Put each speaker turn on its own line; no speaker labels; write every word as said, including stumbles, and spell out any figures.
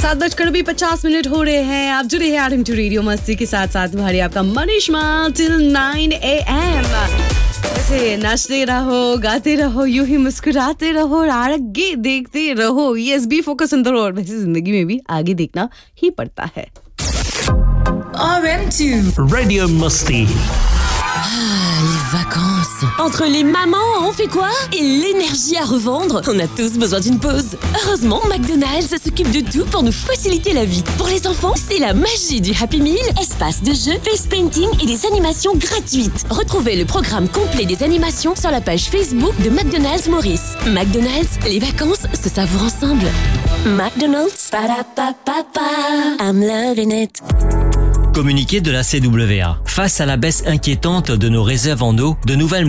सात बजकर भी पचास मिनट हो रहे हैं। आप जुड़े हैं आरएम टू रेडियो मस्ती के साथ साथ भारी आपका मनीषमा टिल नाइन ए एम। ऐसे नाचते रहो, गाते रहो, यूं ही मुस्कुराते रहो और आगे देखते रहो। Yes, B focus on the road. वैसे जिंदगी में भी आगे देखना ही पड़ता है।
R M two
Radio Musty.
Ah, les vacances. Entre les mamans, on fait quoi? Et l'énergie à revendre, on a tous besoin d'une pause. Heureusement, McDonald's s'occupe de tout pour nous faciliter la vie. Pour les enfants, c'est la magie du Happy Meal, espace de jeu, face painting et des animations gratuites. Retrouvez le programme complet des animations sur la page Facebook de McDonald's Maurice. McDonald's, les vacances se savourent ensemble. McDonald's, pa-da-pa-pa-pa, I'm loving it.
Communiqué de la C W A. Face à la baisse inquiétante de nos réserves en eau, de nouvelles